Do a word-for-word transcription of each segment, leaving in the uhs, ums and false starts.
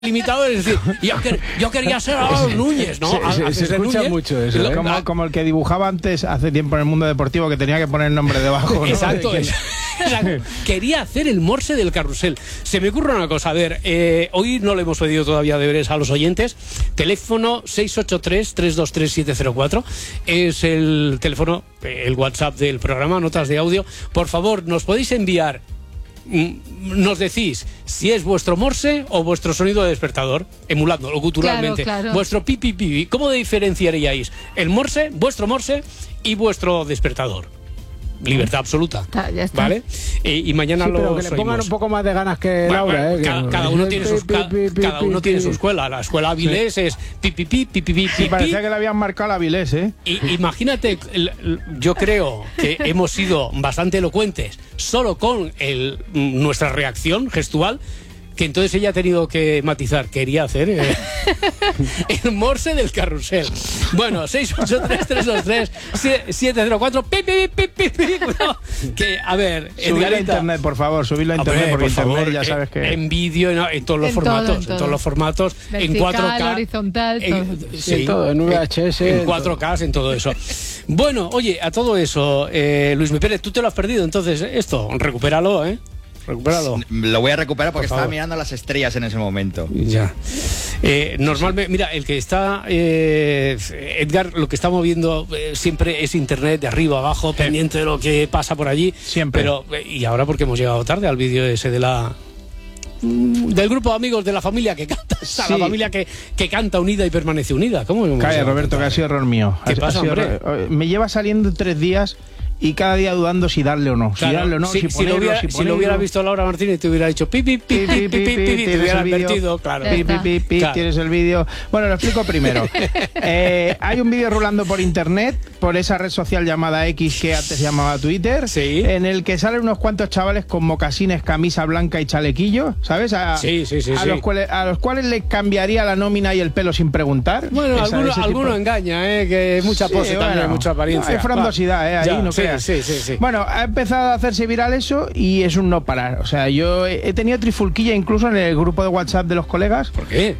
limitado, es decir, yo, quer, yo quería ser a los Núñez, ¿no? Se, se, se escucha Núñez, mucho eso, ¿eh? como, como el que dibujaba antes, hace tiempo en el mundo deportivo, que tenía que poner el nombre debajo, ¿no? Exacto, es, exacto. Quería hacer el morse del carrusel. Se me ocurre una cosa, a ver, eh, hoy no le hemos pedido todavía deberes a los oyentes. Teléfono seis ocho tres, tres dos tres, siete cero cuatro es el teléfono, el WhatsApp del programa, notas de audio. Por favor, nos podéis enviar. Nos decís si es vuestro morse o vuestro sonido de despertador, emulando locuturalmente, claro, claro. vuestro pipi pipi. ¿Cómo diferenciaríais el morse, vuestro morse y vuestro despertador? Libertad absoluta. Está, ya está. ¿Vale? Eh, y mañana sí, lo pero que le pongan un poco más de ganas que bueno, Laura, bueno, ¿eh? Cada, cada uno tiene sus ca, cada uno tiene su escuela. La escuela Avilés sí. es pipi pipi pipi pipi. Sí, parecía que le habían marcado la Avilés, ¿eh? Y, imagínate, yo creo que hemos sido bastante elocuentes solo con el, nuestra reacción gestual, que entonces ella ha tenido que matizar, quería hacer eh, el morse del carrusel. Bueno, seis ocho tres, tres dos tres, siete cero cuatro, pi, pi, pi, pi, pi, no, que, a ver, subirlo a internet, por favor, subirlo a internet, hombre, porque por internet favor, ya sabes que... En vídeo, en, en todos los en formatos, todo, en, todo. en todos los formatos, vertical, en cuatro K, horizontal, en, todo. sí, en todo, en V H S, en cuatro K, en todo eso. Bueno, oye, a todo eso, eh, Luis Mi Pérez, tú te lo has perdido, entonces, esto, recupéralo, ¿eh? Recupéralo. Lo voy a recuperar porque Por estaba favor. mirando las estrellas en ese momento. Ya. Eh, normalmente, mira, el que está, eh, Edgar, lo que está moviendo eh, siempre es internet de arriba abajo, pendiente de lo que pasa por allí. Siempre. Pero, eh, y ahora porque hemos llegado tarde al vídeo ese de la... del grupo de amigos de la familia que canta, sí. La familia que, que canta unida y permanece unida. ¿Cómo? Calla, Roberto, que ha sido error mío. ¿Qué ha, pasa, ha sido hombre? error. Me lleva saliendo tres días y cada día dudando si darle o no. Claro, si darle o no, si, si, si, ponerlo, lo hubiera, si, si lo hubiera visto Laura Martínez, te hubiera dicho pi, pi, pi, pi, pi, pi, pi, pi, te hubiera advertido, claro. Pi, pi, pi, pi, claro. Tienes el vídeo. Bueno, lo explico primero. eh, hay un vídeo rulando por internet, por esa red social llamada X, que antes se llamaba Twitter, sí. en el que salen unos cuantos chavales con mocasines, camisa blanca y chalequillo, ¿sabes? A, sí, sí, sí, a, sí. Los cuales, a los cuales les cambiaría la nómina y el pelo sin preguntar. Bueno, esa, alguno, alguno tipo... engaña, ¿eh? Que mucha pose sí, también, bueno, mucha apariencia. No, hay frondosidad, ¿eh? Ahí ya, no sí, creas. Sí, sí, sí. Bueno, ha empezado a hacerse viral eso y es un no parar. O sea, yo he, he tenido trifulquilla incluso en el grupo de WhatsApp de los colegas. ¿Por qué?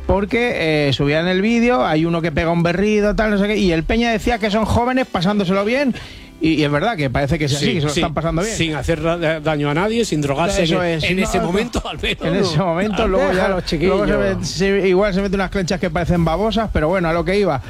Porque eh, subían el vídeo, hay uno que pega un berrido, tal, no sé qué, y el Peña decía que son jóvenes pasándoselo bien. Y, y es verdad que parece que es así, sí, que se lo sí, están pasando bien. Sin hacer daño a nadie, sin drogarse en, es, en no, ese no, momento, al menos. En ese momento, luego ya los chiquillos. Luego se, se, igual se mete unas clenchas que parecen babosas, pero bueno, a lo que iba.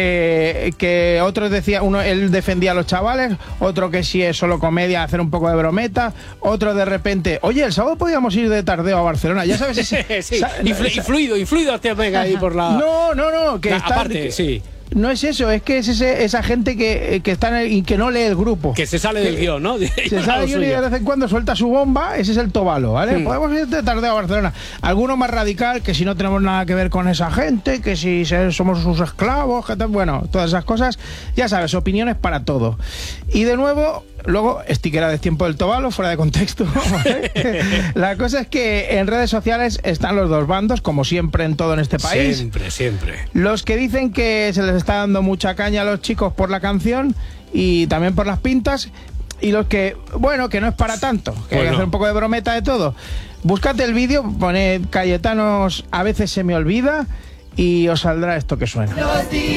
Que, que otros decía, uno, él defendía a los chavales, otro que si es solo comedia, hacer un poco de brometa, otro de repente, oye, el sábado podíamos ir de tardeo a Barcelona, ya sabes. Ese, sí, influ, influido, influido hasta venga ahí por la. No, no, no, que la, está. Aparte, que, sí. No es eso, es que es ese, esa gente que, que está en el, y que no lee el grupo. Que se sale del guión, ¿no? Se sale del guión y de vez en cuando suelta su bomba, ese es el tobalo, ¿vale? Hmm. Podemos ir de tardeo a Barcelona. Alguno más radical, que si no tenemos nada que ver con esa gente, que si somos sus esclavos, que tal, bueno, todas esas cosas, ya sabes, opiniones para todo. Y de nuevo, luego, stickera de tiempo del tobalo, fuera de contexto, ¿vale? La cosa es que en redes sociales están los dos bandos, como siempre en todo en este país. Siempre, siempre. Los que dicen que se les está dando mucha caña a los chicos por la canción y también por las pintas, y los que, bueno, que no es para tanto, que bueno. Hay que hacer un poco de brometa de todo. Búscate el vídeo, poned Cayetanos, a veces se me olvida, y os saldrá esto que suena.